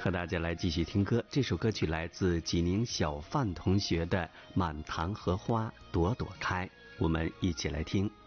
和大家来继续听歌。这首歌曲来自济宁小范同学的《满堂荷花朵朵开》，我们一起来听。